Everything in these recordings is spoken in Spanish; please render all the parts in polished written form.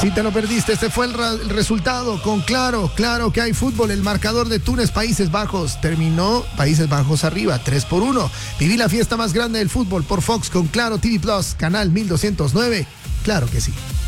Si te lo perdiste, este fue el resultado con Claro que hay fútbol. El marcador de Túnez, Países Bajos, terminó Países Bajos arriba, 3-1. Viví la fiesta más grande del fútbol por Fox con Claro TV Plus, canal 1209. Claro que sí.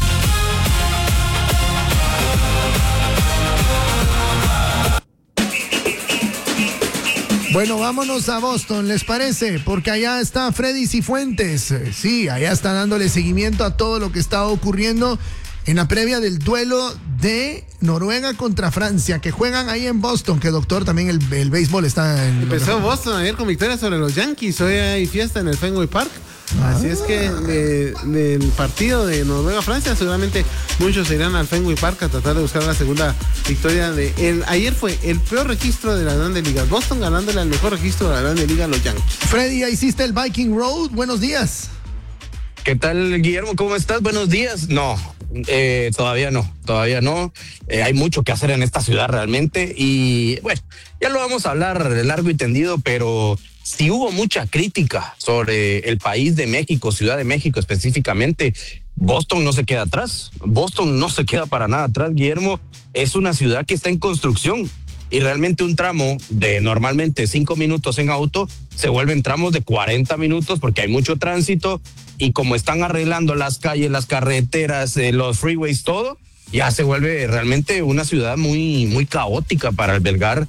Bueno, vámonos a Boston, ¿les parece? Porque allá está Freddy Cifuentes. Sí, allá está dándole seguimiento a todo lo que está ocurriendo en la previa del duelo de Noruega contra Francia, que juegan ahí en Boston, que doctor, también el béisbol está en... Empezó Boston ayer con victoria sobre los Yankees, hoy hay fiesta en el Fenway Park. Así es que del partido de Noruega-Francia seguramente muchos se irán al Fenway Park a tratar de buscar la segunda victoria. Ayer fue el peor registro de la Grande Liga, Boston ganándole al mejor registro de la Grande Liga a los Yankees. Freddy, ¿ya hiciste el Viking Road? Buenos días. ¿Qué tal, Guillermo? ¿Cómo estás? Buenos días. No, todavía no. Hay mucho que hacer en esta ciudad realmente y bueno, ya lo vamos a hablar largo y tendido, pero sí hubo mucha crítica sobre el país de México, Ciudad de México específicamente. Boston no se queda atrás. Boston no se queda para nada atrás, Guillermo. Es una ciudad que está en construcción y realmente un tramo de normalmente 5 minutos en auto se vuelven tramos de 40 minutos porque hay mucho tránsito y como están arreglando las calles, las carreteras, los freeways, todo, ya se vuelve realmente una ciudad muy, muy caótica para albergar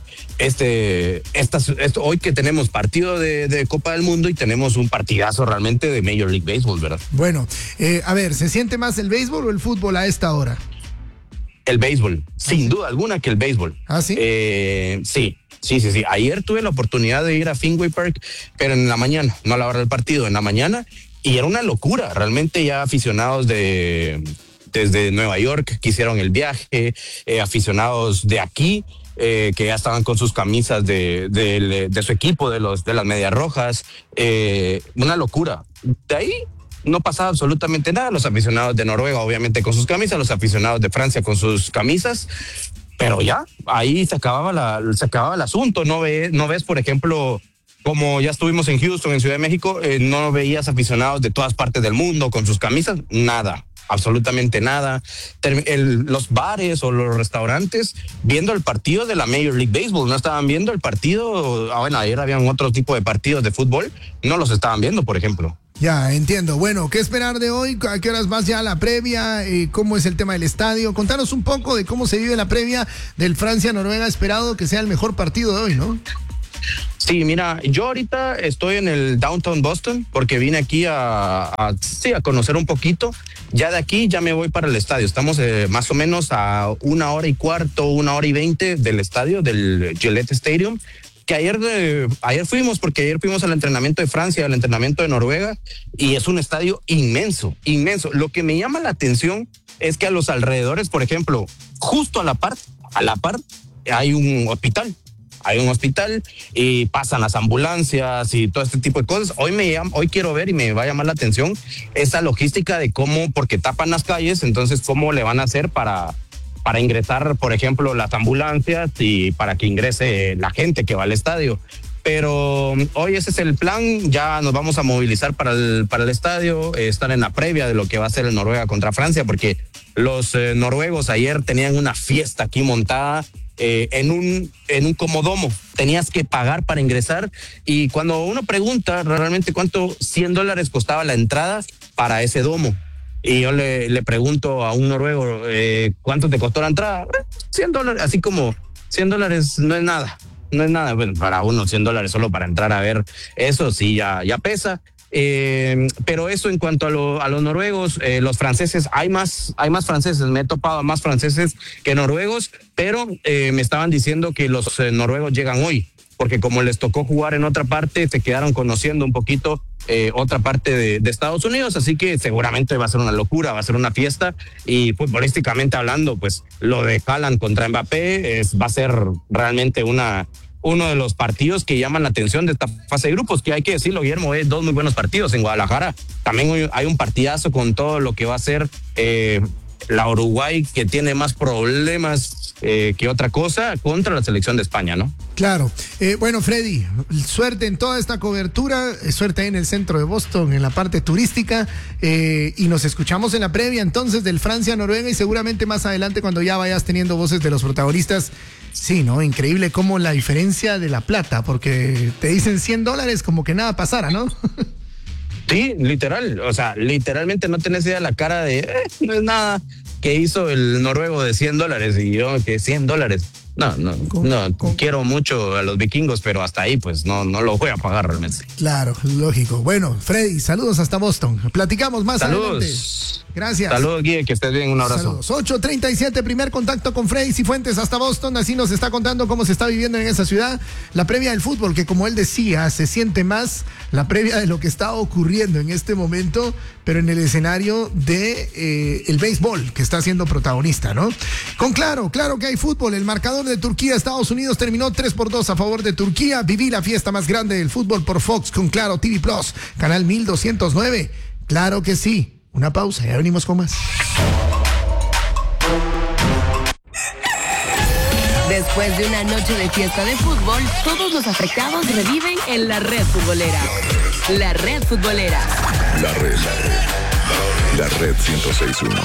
hoy que tenemos partido de Copa del Mundo y tenemos un partidazo realmente de Major League Baseball, ¿verdad? Bueno, a ver, ¿se siente más el béisbol o el fútbol a esta hora? El béisbol, sin duda alguna que el béisbol. ¿Ah, sí? Sí. Ayer tuve la oportunidad de ir a Fenway Park, pero en la mañana, no a la hora del partido, en la mañana, y era una locura. Realmente ya aficionados desde Nueva York que hicieron el viaje, aficionados de aquí, que ya estaban con sus camisas de su equipo, de las Medias Rojas, una locura. De ahí no pasaba absolutamente nada. Los aficionados de Noruega, obviamente, con sus camisas, los aficionados de Francia con sus camisas, pero ya, ahí se acababa el asunto. No ves, por ejemplo, como ya estuvimos en Houston, en Ciudad de México, no veías aficionados de todas partes del mundo con sus camisas, nada. Absolutamente nada. Los bares o los restaurantes viendo el partido de la Major League Baseball, no estaban viendo el partido. Bueno, ayer habían otro tipo de partidos de fútbol, no los estaban viendo, por ejemplo. Ya, entiendo. Bueno, ¿qué esperar de hoy? ¿A qué horas vas ya a la previa? ¿Cómo es el tema del estadio? Contanos un poco de cómo se vive la previa del Francia-Noruega, esperado que sea el mejor partido de hoy, ¿no? Sí, mira, yo ahorita estoy en el Downtown Boston porque vine aquí a conocer un poquito. Ya de aquí ya me voy para el estadio. Estamos más o menos a 1 hora y cuarto, 1 hora y 20 del estadio, del Gillette Stadium. Que ayer fuimos al entrenamiento de Francia, al entrenamiento de Noruega, y es un estadio inmenso. Lo que me llama la atención es que a los alrededores, por ejemplo, justo a la par, hay un hospital y pasan las ambulancias y todo este tipo de cosas. Hoy quiero ver y me va a llamar la atención esa logística de cómo, porque tapan las calles, entonces cómo le van a hacer para ingresar, por ejemplo, las ambulancias y para que ingrese la gente que va al estadio. Pero hoy ese es el plan, ya nos vamos a movilizar para el estadio, estar en la previa de lo que va a ser el Noruega contra Francia, porque los noruegos ayer tenían una fiesta aquí montada en un comodomo. Tenías que pagar para ingresar y cuando uno pregunta realmente cuánto, $100 costaba la entrada para ese domo. Y yo le pregunto a un noruego, ¿cuánto te costó la entrada? $100, así como $100 no es nada. Bueno, para uno $100 solo para entrar a ver eso sí ya pesa. Pero eso en cuanto a los noruegos, los franceses, hay más franceses, me he topado a más franceses que noruegos, pero me estaban diciendo que los noruegos llegan hoy, porque como les tocó jugar en otra parte, se quedaron conociendo un poquito otra parte de Estados Unidos, así que seguramente va a ser una locura, va a ser una fiesta, y futbolísticamente hablando, pues lo de Haaland contra Mbappé va a ser realmente uno de los partidos que llaman la atención de esta fase de grupos, que hay que decirlo, Guillermo, es 2 muy buenos partidos. En Guadalajara también hay un partidazo con todo lo que va a ser la Uruguay, que tiene más problemas que otra cosa, contra la selección de España, ¿no? Claro. Bueno, Freddy, suerte en toda esta cobertura, suerte ahí en el centro de Boston, en la parte turística, y nos escuchamos en la previa entonces del Francia-Noruega y seguramente más adelante cuando ya vayas teniendo voces de los protagonistas. Sí, ¿no? Increíble cómo la diferencia de la plata, porque te dicen $100 como que nada pasara, ¿no? Sí, literal, o sea, literalmente no tenés idea de la cara de, no es nada que hizo el noruego de $100 y yo que $100. No, quiero mucho a los vikingos, pero hasta ahí pues no lo voy a pagar realmente. Claro, lógico. Bueno, Freddy, saludos hasta Boston. Platicamos más adelante. Gracias. Saludos, Guille, que estés bien, un abrazo. Saludos. 8:37, primer contacto con Freddy Cifuentes hasta Boston, así nos está contando cómo se está viviendo en esa ciudad la previa del fútbol, que como él decía, se siente más la previa de lo que está ocurriendo en este momento, pero en el escenario de el béisbol, que está siendo protagonista, ¿no? Claro que hay fútbol, el marcador de Turquía-Estados Unidos terminó 3-2 a favor de Turquía. Viví la fiesta más grande del fútbol por Fox con Claro TV Plus, canal 1209. Claro que sí. Una pausa, ya venimos con más. Después de una noche de fiesta de fútbol, todos los afectados reviven en la red futbolera. La red futbolera. La red 106.1.